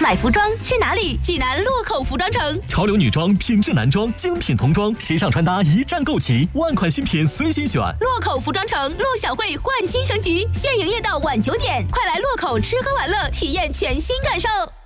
买服装去哪里？济南洛口服装城。 潮流女装、品质男装、精品童装、时尚穿搭一站购齐，万款新品随心选。 洛口服装城陆小慧焕新升级，现营业到晚9点，快来洛口吃喝玩乐，体验全新感受。